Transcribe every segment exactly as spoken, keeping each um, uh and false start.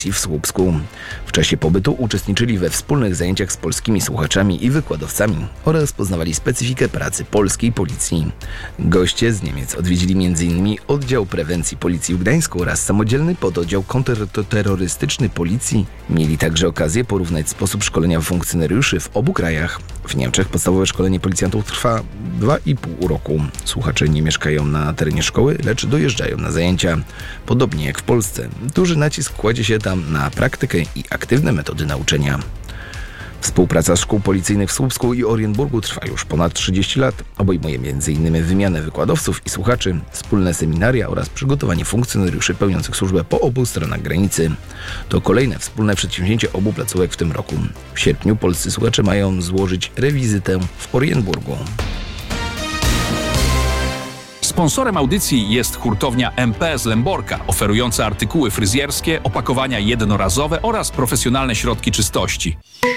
w Słupsku. W czasie pobytu uczestniczyli we wspólnych zajęciach z polskimi słuchaczami i wykładowcami oraz poznawali specyfikę pracy polskiej policji. Goście z Niemiec odwiedzili m in oddział prewencji policji w Gdańsku oraz samodzielny pododdział kontrterrorystyczny policji. Mieli także okazję porównać sposób szkolenia funkcjonariuszy w obu krajach. W Niemczech podstawowe szkolenie policjantów trwa dwa i pół roku. Słuchacze nie mieszkają na terenie szkoły, lecz dojeżdżają na zajęcia. Podobnie jak w Polsce. Duży nacisk kładzie się tam na praktykę i aktywne metody nauczenia. Współpraca szkół policyjnych w Słupsku i Orienburgu trwa już ponad trzydzieści lat. Obejmuje m in wymianę wykładowców i słuchaczy, wspólne seminaria oraz przygotowanie funkcjonariuszy pełniących służbę po obu stronach granicy. To kolejne wspólne przedsięwzięcie obu placówek w tym roku. W sierpniu polscy słuchacze mają złożyć rewizytę w Orienburgu. Sponsorem audycji jest hurtownia M P z Lęborka, oferująca artykuły fryzjerskie, opakowania jednorazowe oraz profesjonalne środki czystości.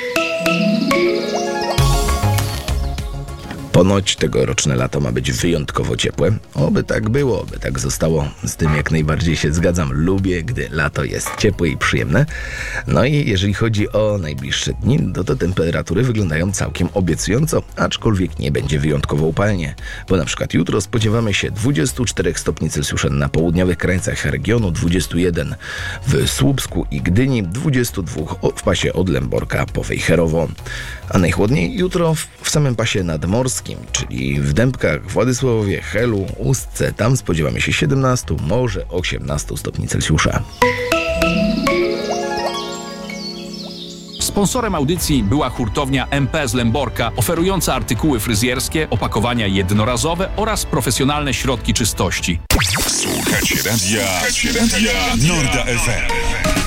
Ponoć tegoroczne lato ma być wyjątkowo ciepłe. Oby tak było, oby tak zostało. Z tym jak najbardziej się zgadzam. Lubię, gdy lato jest ciepłe i przyjemne. No i jeżeli chodzi o najbliższe dni, to te temperatury wyglądają całkiem obiecująco, aczkolwiek nie będzie wyjątkowo upalnie. Bo na przykład jutro spodziewamy się dwudziestu czterech stopni Celsjusza na południowych krańcach regionu, dwudziestu jeden w Słupsku i Gdyni, dwudziestu dwóch w pasie od Lęborka po Wejherowo. A najchłodniej jutro w, w samym pasie nadmorskim, czyli w Dębkach, Władysławowie, Helu, Ustce. Tam spodziewamy się siedemnastu, może osiemnastu stopni Celsjusza. Sponsorem audycji była hurtownia M P z Lęborka, oferująca artykuły fryzjerskie, opakowania jednorazowe oraz profesjonalne środki czystości. Słuchacie radia, Słuchacie radia Norda F M.